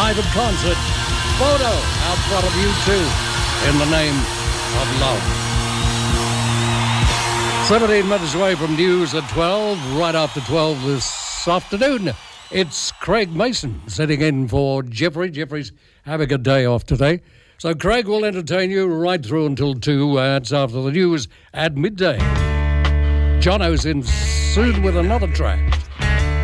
live in concert. Photo out front of U2 in the name of love. 17 minutes away from news at 12, right after 12 this afternoon. It's Craig Mason sitting in for Jeffrey. Jeffrey's having a day off today. So Craig will entertain you right through until 2. It's after the news at midday. Jono's in soon with another track.